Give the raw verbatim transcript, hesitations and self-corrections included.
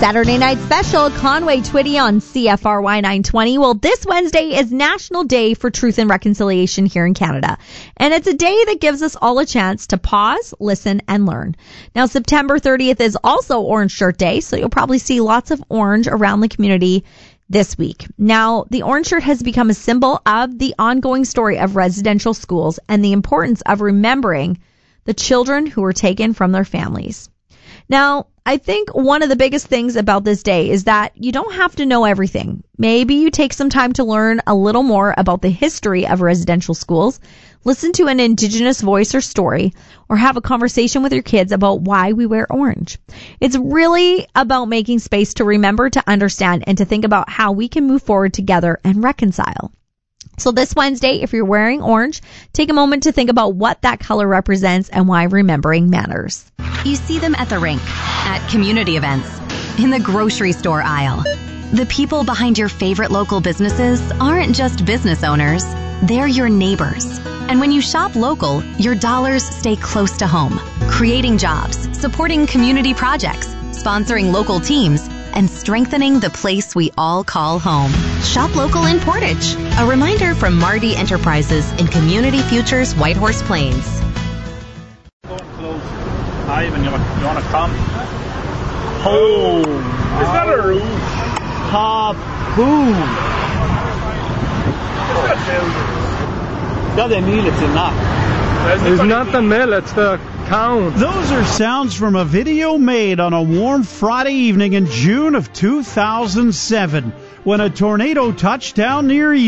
Saturday night special, Conway Twitty on C F R Y nine twenty. Well, this Wednesday is National Day for Truth and Reconciliation here in Canada. And it's a day that gives us all a chance to pause, listen, and learn. Now, September thirtieth is also Orange Shirt Day, so you'll probably see lots of orange around the community this week. Now, the orange shirt has become a symbol of the ongoing story of residential schools and the importance of remembering the children who were taken from their families. Now, I think one of the biggest things about this day is that you don't have to know everything. Maybe you take some time to learn a little more about the history of residential schools, listen to an Indigenous voice or story, or have a conversation with your kids about why we wear orange. It's really about making space to remember, to understand, and to think about how we can move forward together and reconcile. So this Wednesday, if you're wearing orange, take a moment to think about what that color represents and why remembering matters. You see them at the rink, at community events, in the grocery store aisle. The people behind your favorite local businesses aren't just business owners, they're your neighbors. And when you shop local, your dollars stay close to home, creating jobs, supporting community projects, sponsoring local teams, and strengthening the place we all call home. Shop local in Portage. A reminder from Marty Enterprises in Community Futures Whitehorse Plains. Ivan, you want, you want to come? Oh, is that a roof? Harpoon. Ja, det är möjligt till natt. It's not the mill, it's the count. Those are sounds from a video made on a warm Friday evening in June of two thousand seven when a tornado touched down near